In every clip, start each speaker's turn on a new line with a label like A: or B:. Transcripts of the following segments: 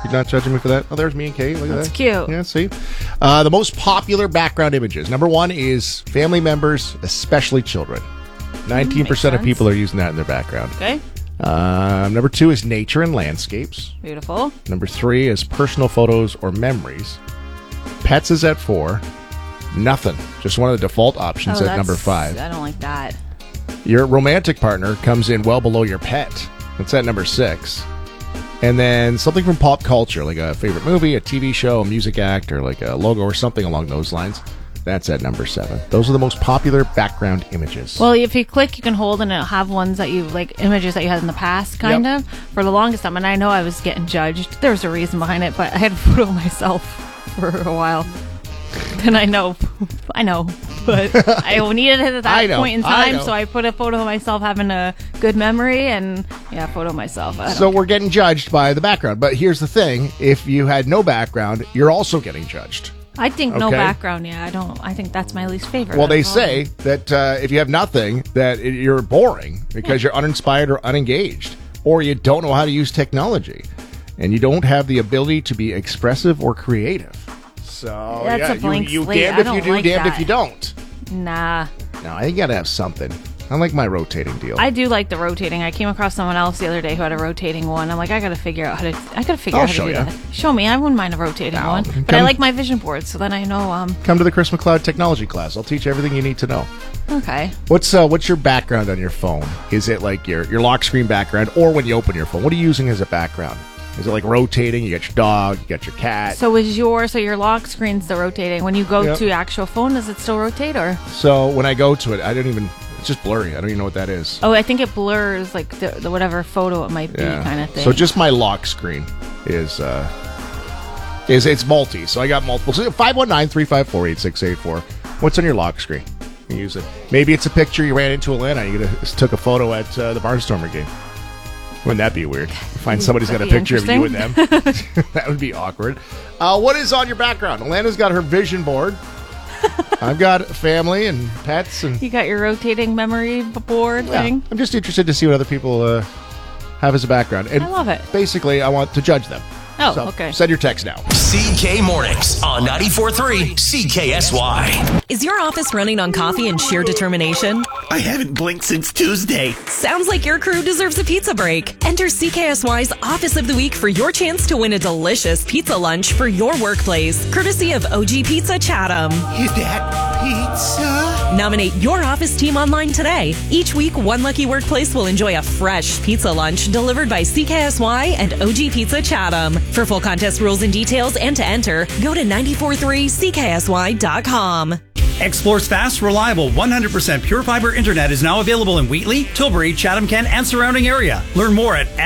A: You're not judging me for that? Oh, there's me and Kate. Look at that.
B: That's cute.
A: Yeah, see? The most popular background images. Number one is family members, especially children. 19% of people are using that in their background.
B: Okay.
A: Number two is nature and landscapes.
B: Beautiful.
A: Number three is personal photos or memories. Pets is at 4. Nothing. Just one of the default options at number 5.
B: I don't like that.
A: Your romantic partner comes in well below your pet. That's at number 6. And then something from pop culture, like a favorite movie, a TV show, a music act, or like a logo or something along those lines. That's at number 7. Those are the most popular background images.
B: Well, if you click, you can hold, and it'll have ones that you like, images that you had in the past, kind of. For the longest time, and I know I was getting judged. There's a reason behind it, but I had a photo of myself for a while. And I know, but I needed it at that point in time, so I put a photo of myself having a good memory, and a photo of myself.
A: So we're getting judged by the background, but here's the thing: if you had no background, you're also getting judged.
B: I think no background. I think that's my least favorite.
A: Well, they say that if you have nothing, that you're boring because you're uninspired or unengaged, or you don't know how to use technology, and you don't have the ability to be expressive or creative. So
B: that's a blank
A: you
B: slate.
A: damned if you do, damned if you don't.
B: Nah.
A: No, I think you gotta have something. I like my rotating deal.
B: I do like the rotating. I came across someone else the other day who had a rotating one. I'm like, I gotta figure out how to do that. Show me. I wouldn't mind a rotating one. But I like my vision board, so then I know.
A: Come to the Chris McLeod technology class. I'll teach you everything you need to know.
B: Okay.
A: What's your background on your phone? Is it like your lock screen background, or when you open your phone? What are you using as a background? Is it like rotating? You got your dog, you got your cat.
B: So your lock screen's the rotating. When you go to actual phone, does it still rotate, or?
A: So when I go to it, it's just blurry. I don't even know what that is.
B: Oh, I think it blurs like the whatever photo it might be, kind of thing.
A: So just my lock screen is it's multi. So I got multiple. So 519-354-8684. What's on your lock screen? You use it. Maybe it's a picture you ran into Atlanta. You took a photo at the Barnstormer game. Wouldn't that be weird? Find somebody's got a picture of you and them. That would be awkward. What is on your background? Alana's got her vision board. I've got family and pets. And
B: you got your rotating memory board thing?
A: I'm just interested to see what other people have as a background. And
B: I love it.
A: Basically, I want to judge them.
B: Oh, okay.
A: Send your text now.
C: CK Mornings on 94.3 CKSY.
D: Is your office running on coffee and sheer determination?
E: I haven't blinked since Tuesday.
D: Sounds like your crew deserves a pizza break. Enter CKSY's Office of the Week for your chance to win a delicious pizza lunch for your workplace, courtesy of OG Pizza Chatham.
E: Is that pizza?
D: Nominate your office team online today. Each week, one lucky workplace will enjoy a fresh pizza lunch delivered by CKSY and OG Pizza Chatham. For full contest rules and details and to enter, go to 943CKSY.com.
F: Xplore's fast, reliable, 100% pure fiber internet is now available in Wheatley, Tilbury, Chatham-Kent, and surrounding area. Learn more at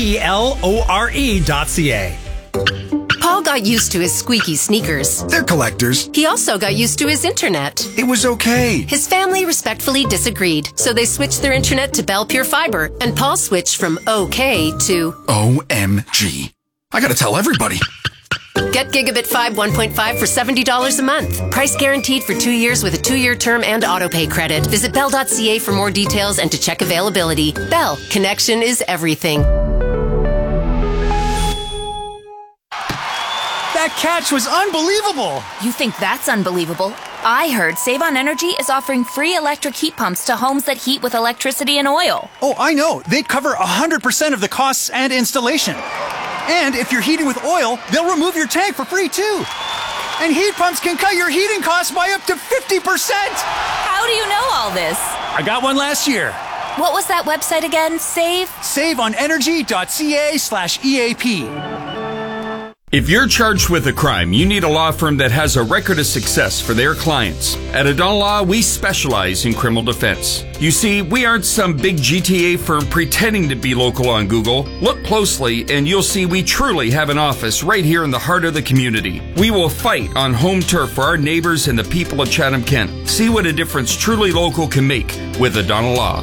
F: xplore.ca.
G: Paul got used to his squeaky sneakers.
H: They're collectors.
G: He also got used to his internet.
H: It was okay.
G: His family respectfully disagreed, so they switched their internet to Bell Pure Fiber, and Paul switched from okay to
H: OMG. I gotta tell everybody.
G: Get Gigabit 5 1.5 for $70 a month. Price guaranteed for 2 years with a 2-year term and autopay credit. Visit Bell.ca for more details and to check availability. Bell, connection is everything.
F: That catch was unbelievable!
I: You think that's unbelievable? I heard Save on Energy is offering free electric heat pumps to homes that heat with electricity and oil.
F: Oh, I know. They cover 100% of the costs and installation. And if you're heating with oil, they'll remove your tank for free, too. And heat pumps can cut your heating costs by up to 50%!
I: How do you know all this?
F: I got one last year.
I: What was that website again?
F: SaveOnEnergy.ca/EAP.
J: If you're charged with a crime, you need a law firm that has a record of success for their clients. At O'Donnell Law, we specialize in criminal defense. You see, we aren't some big GTA firm pretending to be local on Google. Look closely and you'll see we truly have an office right here in the heart of the community. We will fight on home turf for our neighbors and the people of Chatham-Kent. See what a difference truly local can make with O'Donnell Law.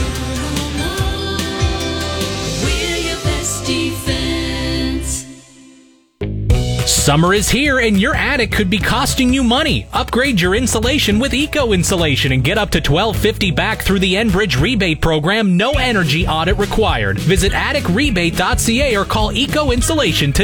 K: Summer is here and your attic could be costing you money. Upgrade your insulation with Eco Insulation and get up to $12.50 back through the Enbridge rebate program. No energy audit required. Visit atticrebate.ca or call Eco Insulation today.